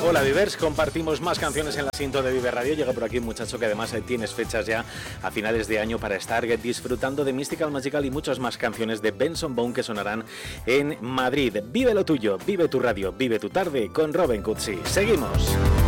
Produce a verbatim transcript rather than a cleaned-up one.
Hola Vivers, compartimos más canciones en la cinta de Vive Radio. Llega por aquí un muchacho que además tienes fechas ya a finales de año para estar disfrutando de Mystical Magical y muchas más canciones de Benson Boone que sonarán en Madrid. Vive lo tuyo, vive tu radio, vive tu tarde con Robin Cutsi. Seguimos.